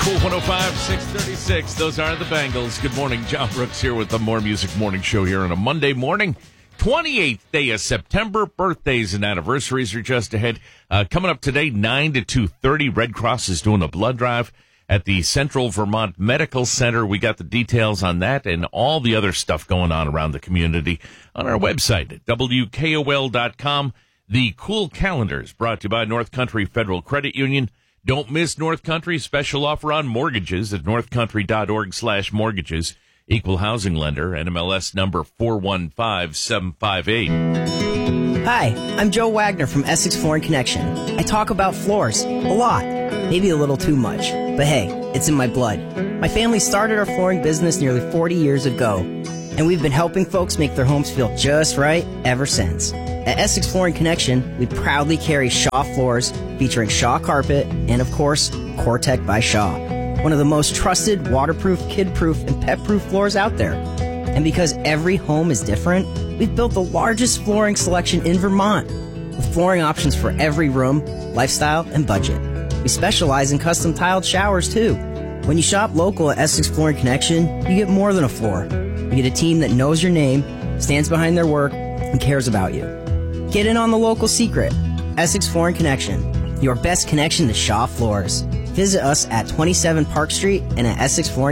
Cool 105, 636. Those are the Bangles. Good morning. John Brooks here with the More Music Morning Show here on a Monday morning. 28th day of September. Birthdays and anniversaries are just ahead. Coming up today, 9 to 2:30. Red Cross is doing a blood drive at the Central Vermont Medical Center. We got the details on that and all the other stuff going on around the community on our website at WKOL.com. The Cool Calendar is brought to you by North Country Federal Credit Union. Don't miss North Country's special offer on mortgages at northcountry.org/mortgages. Equal housing lender, NMLS number 415758. Hi, I'm Joe Wagner from Essex Flooring Connection. I talk about floors a lot, maybe a little too much, but hey, it's in my blood. My family started our flooring business nearly 40 years ago, and we've been helping folks make their homes feel just right ever since. At Essex Flooring Connection, we proudly carry Shaw floors featuring Shaw carpet and, of course, Core-Tec by Shaw. One of the most trusted, waterproof, kid-proof, and pet-proof floors out there. And because every home is different, we've built the largest flooring selection in Vermont, with flooring options for every room, lifestyle, and budget. We specialize in custom tiled showers, too. When you shop local at Essex Flooring Connection, you get more than a floor. You get a team that knows your name, stands behind their work, and cares about you. Get in on the local secret. Essex Flooring Connection, your best connection to Shaw floors. Visit us at 27 Park Street and at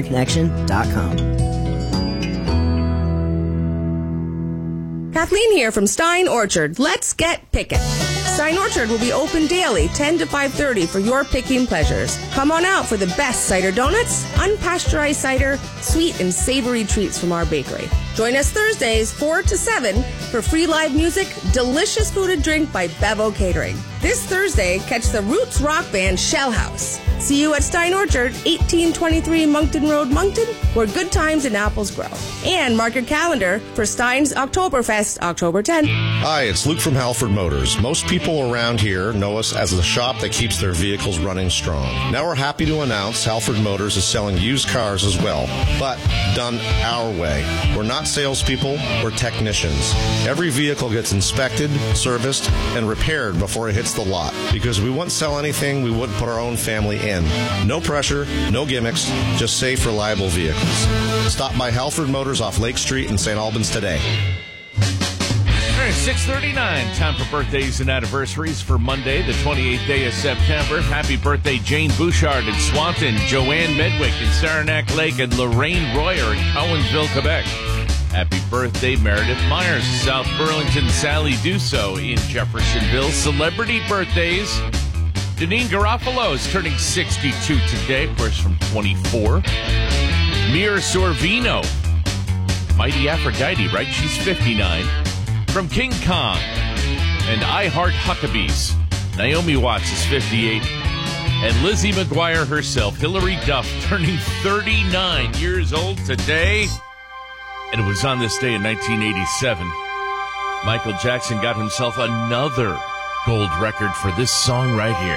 EssexFlooringConnection.com. Kathleen here from Stein Orchard. Let's get picking. Stein Orchard will be open daily, 10 to 5:30 for your picking pleasures. Come on out for the best cider donuts, unpasteurized cider, sweet and savory treats from our bakery. Join us Thursdays, 4 to 7, for free live music, delicious food and drink by Bevo Catering. This Thursday, catch the Roots rock band Shell House. See you at Stein Orchard, 1823 Moncton Road, Moncton, where good times and apples grow. And mark your calendar for Stein's Oktoberfest, October 10th. Hi, it's Luke from Halford Motors. Most people around here know us as the shop that keeps their vehicles running strong. Now we're happy to announce Halford Motors is selling used cars as well, but done our way. We're not salespeople, we're technicians. Every vehicle gets inspected, serviced, and repaired before it hits the lot, because we wouldn't sell anything we wouldn't put our own family in. No pressure, no gimmicks, just safe, reliable vehicles. Stop by Halford Motors off Lake Street in St. Albans today. All right, 6:39. Time for birthdays and anniversaries for Monday, the 28th day of September. Happy birthday, Jane Bouchard in Swanton, Joanne Medwick in Saranac Lake, and Lorraine Royer in Cowansville, Quebec. Happy birthday, Meredith Myers, South Burlington, Sally Dusso in Jeffersonville. Celebrity birthdays. Janine Garofalo is turning 62 today, of course, from 24. Mira Sorvino, Mighty Aphrodite, right? She's 59. From King Kong and I Heart Huckabees, Naomi Watts is 58. And Lizzie McGuire herself, Hillary Duff, turning 39 years old today. And it was on this day in 1987, Michael Jackson got himself another gold record for this song right here.